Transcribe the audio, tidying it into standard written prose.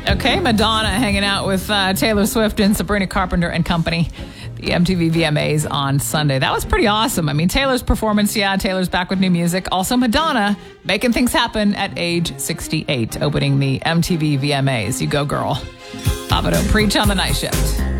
Okay, Madonna hanging out with Taylor Swift and Sabrina Carpenter and company. The MTV VMAs on Sunday. That was pretty awesome. I mean, Taylor's performance, Taylor's back with new music. Also, Madonna making things happen at age 68, opening the MTV VMAs. You go, girl. Papa Don't Preach on the Night Shift.